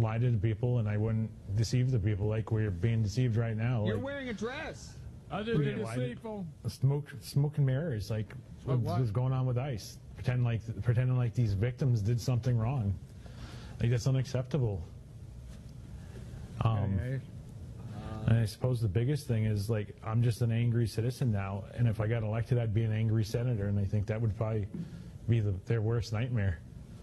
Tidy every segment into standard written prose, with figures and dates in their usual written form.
lie to the people, and I wouldn't deceive the people like we're being deceived right now. You're like, wearing a dress. Other than deceitful. Smoke and mirrors, like what's going on with ICE? Pretending like these victims did something wrong. Like, that's unacceptable. And I suppose the biggest thing is, like, I'm just an angry citizen now, and if I got elected, I'd be an angry senator, and I think that would probably be their worst nightmare.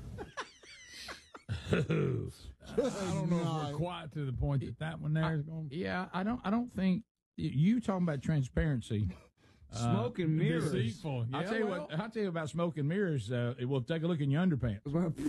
I don't know if we're quite to the point that one there is going. Yeah, I don't think you talking about transparency. Smoke and mirrors. Deceitful. Yeah, I'll tell you about smoke and mirrors. We'll take a look in your underpants.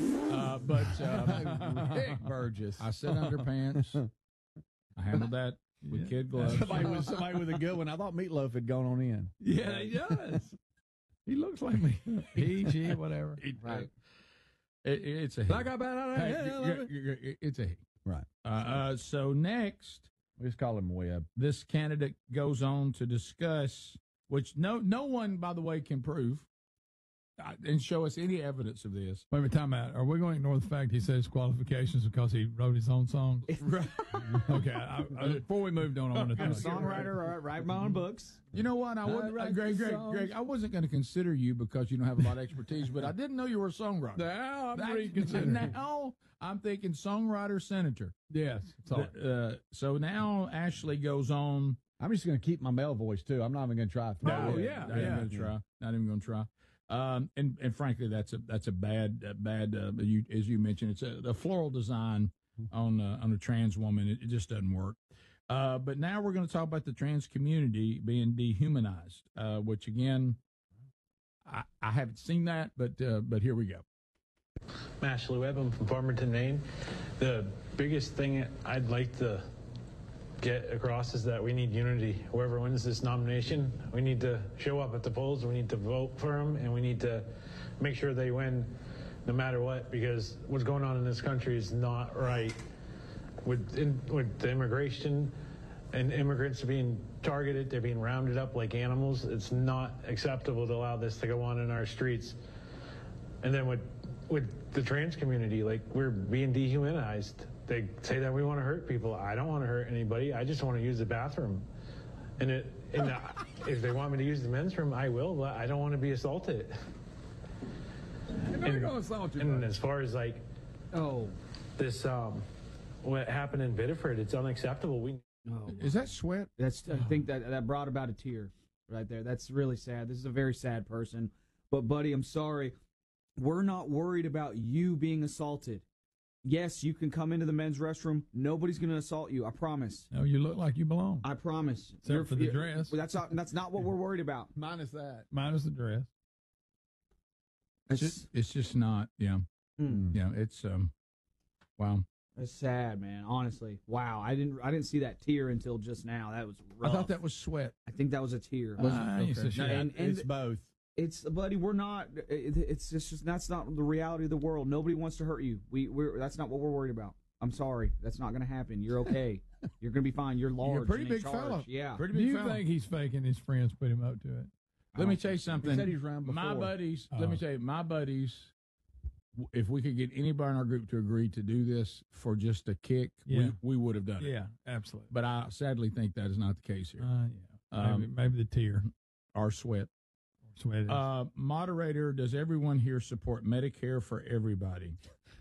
Rick Burgess. I said underpants. I handled that with kid gloves. Somebody with a good one. I thought Meatloaf had gone on in. Yeah, he does. He looks like me. PG, whatever. Right. It's a Like about it's a right. So next, We just call him Webb. this candidate goes on to discuss, which no one, by the way, can prove and show us any evidence of this. Wait a minute, time out. Are we going to ignore the fact he says qualifications because he wrote his own songs? Okay. Before we moved on, I want to I'm a think. songwriter. Write my own books. You know what? I wouldn't, Greg, I wasn't going to consider you because you don't have a lot of expertise, but I didn't know you were a songwriter. Now I'm reconsidering. Now I'm thinking songwriter, senator. Yes. So now Ashley goes on. I'm just going to keep my male voice too. I'm not even going to try. Not even going to try. Not even going to try. And frankly, that's a bad. As you mentioned, it's a floral design on a trans woman. It just doesn't work. But now we're going to talk about the trans community being dehumanized, which again, I haven't seen that, but here we go. I'm Ashley Webb. I'm from Farmington, Maine. The biggest thing I'd like to get across is that we need unity. Whoever wins this nomination, we need to show up at the polls, we need to vote for them, and we need to make sure they win no matter what, because what's going on in this country is not right. With the immigration and immigrants being targeted, they're being rounded up like animals. It's not acceptable to allow this to go on in our streets. And then with the trans community, like, we're being dehumanized. They say that we want to hurt people. I don't want to hurt anybody. I just want to use the bathroom. And if they want me to use the men's room, I will, but I don't want to be assaulted. And as far as, like, this, what happened in Biddeford, it's unacceptable. Is that sweat? I think that brought about a tear right there. That's really sad. This is a very sad person. But, buddy, I'm sorry. We're not worried about you being assaulted. Yes, you can come into the men's restroom. Nobody's going to assault you. I promise. No, you look like you belong. I promise. Except for the dress. That's not what we're worried about. Minus that. Minus the dress. It's just not. Yeah. Yeah. It's wow. It's sad, man. Honestly, wow. I didn't see that tear until just now. That was rough. I thought that was sweat. I think that was a tear. It's both. It's, buddy, we're not. It's just that's not the reality of the world. Nobody wants to hurt you. That's not what we're worried about. I'm sorry. That's not going to happen. You're okay. You're going to be fine. You're large. You're a pretty big fella. Yeah. Do you think he's faking his friends put him up to it? Let me tell you something. He said he's round before. My buddies, let me tell you, my buddies, if we could get anybody in our group to agree to do this for just a kick, we would have done it. Yeah, absolutely. But I sadly think that is not the case here. Maybe the tear. Or sweat. Moderator, does everyone here support Medicare for everybody?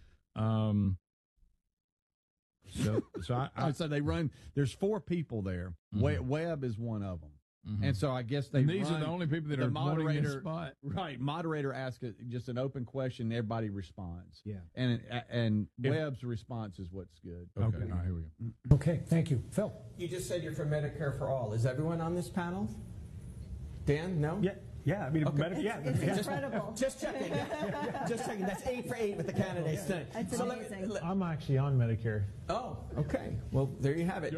So they run. There's 4 people there. Webb is one of them. And so I guess these are the only people that are wanting this spot. Right. Moderator asks just an open question. And everybody responds. Yeah. And Webb's response is what's good. Okay. All right, here we go. Okay. Thank you. Phil. You just said you're for Medicare for all. Is everyone on this panel? Dan, no? Yeah. Yeah, I mean, okay. It's incredible. Just checking. Just checking. That's 8 for 8 with the candidates tonight. That's amazing. I'm actually on Medicare. Oh, okay. Well, there you have it.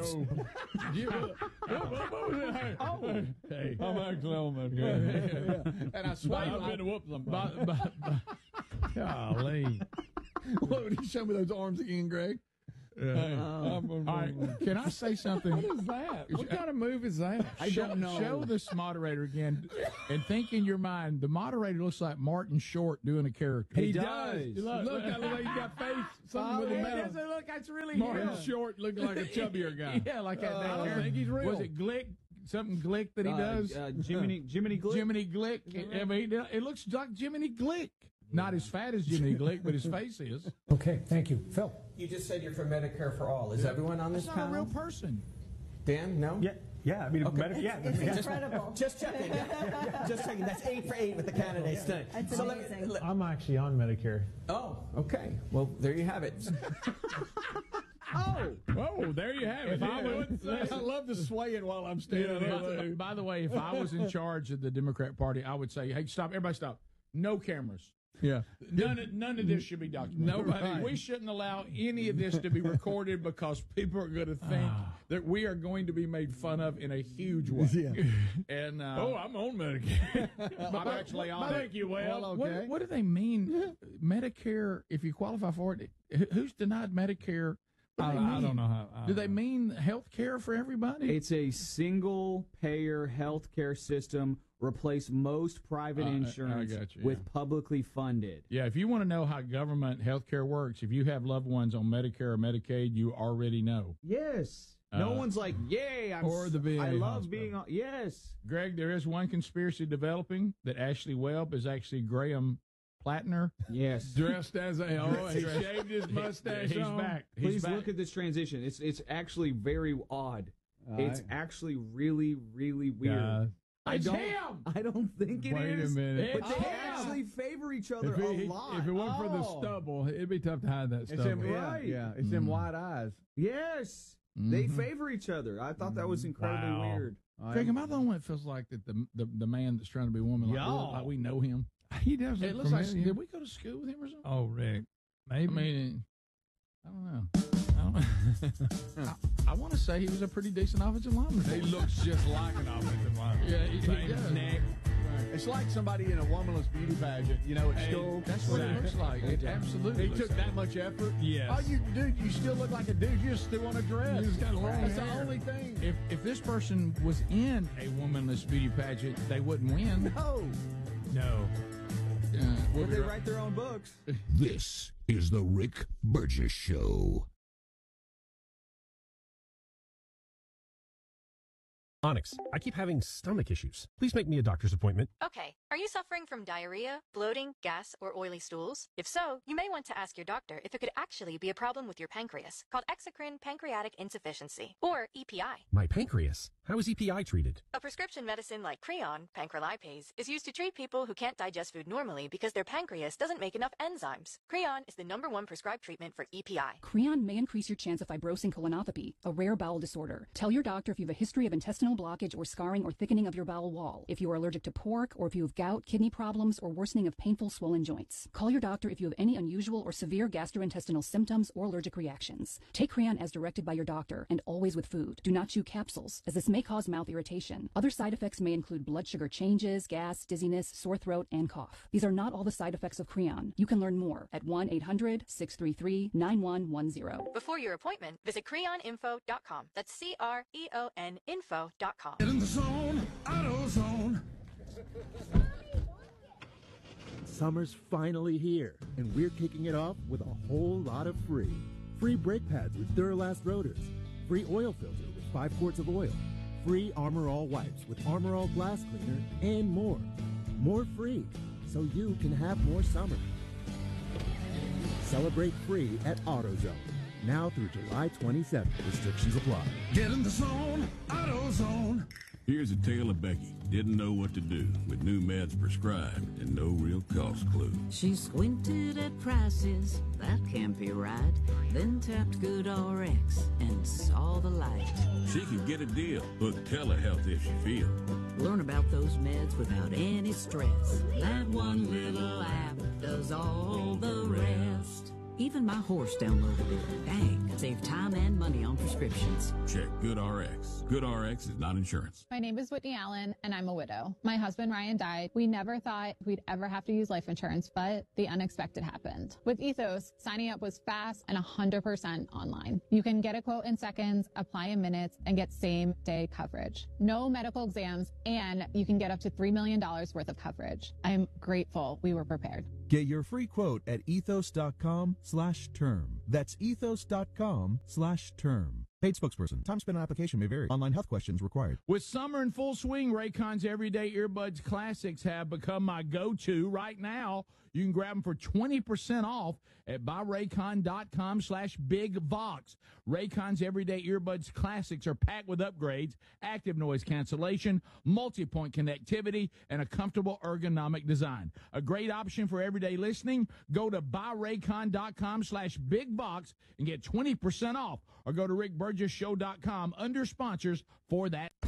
Hey, I'm actually on Medicare. And I swear I've been to whoop them. Golly. What, would you show me those arms again, Greg? All right, can I say something? What is that? What kind of move is that? I don't know. Show this moderator again, and think in your mind, the moderator looks like Martin Short doing a character. He does. Look at the way he's got face. Something with a metal. Look, that's really Martin Short looking like a chubbier guy. Yeah, like that. I don't think he's real. Was it Glick? Something Glick that he does? Jiminy Glick. Jiminy Glick. I mean, it looks like Jiminy Glick. Not as fat as Jiminy Glick, but his face is. Okay, thank you. Phil, you just said you're for Medicare for all. Is everyone on this That's not a panel? real person. Dan, no? Yeah. I mean, It's incredible. Just checking. Just checking. That's 8 for 8 with the candidates tonight. That's amazing. I'm actually on Medicare. Oh, okay. Well, there you have it. Oh, there you have it. I love to sway it while I'm standing there. By the way, if I was in charge of the Democrat Party, I would say, hey, stop, everybody stop. No cameras. Yeah. None of this should be documented. Nobody. We shouldn't allow any of this to be recorded because people are going to think that we are going to be made fun of in a huge way. Yeah. And I'm on Medicare. I'm actually on it. Thank you, Well. okay. What do they mean? Medicare, if you qualify for it, who's denied Medicare? What do they I mean? don't know how. Do they mean health care for everybody? It's a single-payer health care system. Replace most private insurance I got you, with publicly funded. Yeah, if you want to know how government health care works, if you have loved ones on Medicare or Medicaid, you already know. Yes. No one's like, yay, Or the VA I love hospital. being on. Yes. Greg, there is one conspiracy developing that Ashley Webb is actually Graham Plattner. Yes. Dressed as he shaved his mustache He's on. back. Please look at this transition. It's actually very odd. It's actually really, really weird. I don't think it Wait is. a minute. But they actually favor each other a lot. If it wasn't for the stubble, it'd be tough to hide that It's stubble. them, Right. yeah. It's them wide eyes. Yes. They favor each other. I thought that was incredibly Wow. weird. Greg, am I the only one that feels like that the man that's trying to be a woman, like we know him? He does It look looks like, familiar. did we go to school with him or something? Oh, Rick. I Maybe. mean, I don't know. I want to say he was a pretty decent offensive lineman. He looks just like an offensive lineman. Yeah, he Same does. neck. It's like somebody in a womanless beauty pageant, at school. That's what it looks like. It absolutely He looks took like that much effort. Yes. Oh, you still look like a dude. You just threw on a dress. You just got long That's hair. the only thing. If this person was in a womanless beauty pageant, they wouldn't win. No. No. But they write their own books. This is the Rick Burgess Show. Onyx, I keep having stomach issues. Please make me a doctor's appointment. Okay, are you suffering from diarrhea, bloating, gas, or oily stools? If so, you may want to ask your doctor if it could actually be a problem with your pancreas, called exocrine pancreatic insufficiency, or EPI. My pancreas. How is EPI treated? A prescription medicine like Creon, pancrelipase, is used to treat people who can't digest food normally because their pancreas doesn't make enough enzymes. Creon is the #1 prescribed treatment for EPI. Creon may increase your chance of fibrosing colonopathy, a rare bowel disorder. Tell your doctor if you have a history of intestinal blockage or scarring or thickening of your bowel wall, if you are allergic to pork, or if you have gout, kidney problems, or worsening of painful swollen joints. Call your doctor if you have any unusual or severe gastrointestinal symptoms or allergic reactions. Take Creon as directed by your doctor, and always with food. Do not chew capsules, as this may cause mouth irritation. Other side effects may include blood sugar changes, gas, dizziness, sore throat, and cough. These are not all the side effects of Creon. You can learn more at 1-800-633-9110. Before your appointment, visit creoninfo.com. That's CREON info.com. Get in the zone, AutoZone. Summer's finally here, and we're kicking it off with a whole lot of free. Free brake pads with Duralast rotors. Free oil filter with 5 quarts of oil. Free Armor All wipes with Armor All glass cleaner, and more. More free, so you can have more summer. Celebrate free at AutoZone. Now through July 27th. Restrictions apply. Get in the zone, AutoZone. Here's a tale of Becky. Didn't know what to do with new meds prescribed and no real cost clue. She squinted at prices, that can't be right. Then tapped GoodRx and saw the light. She can get a deal. Book telehealth if she feels. Learn about those meds without any stress. That one little app does all the rest. Even my horse downloaded it. Dang, save time and money on prescription. prescriptions. Check GoodRx. GoodRx is not insurance. My name is Whitney Allen, and I'm a widow. My husband, Ryan, died. We never thought we'd ever have to use life insurance, but the unexpected happened. With Ethos, signing up was fast and 100% online. You can get a quote in seconds, apply in minutes, and get same-day coverage. No medical exams, and you can get up to $3 million worth of coverage. I'm grateful we were prepared. Get your free quote at ethos.com/term. That's ethos.com/term. Paid spokesperson. Time spent on application may vary. Online health questions required. With summer in full swing, Raycon's Everyday Earbuds Classics have become my go-to. Right now, you can grab them for 20% off at buyraycon.com/bigvox. Raycon's Everyday Earbuds Classics are packed with upgrades, active noise cancellation, multi-point connectivity, and a comfortable ergonomic design. A great option for everyday listening. Go to buyraycon.com/bigvox and get 20% off, or go to rickburgessshow.com under sponsors for that.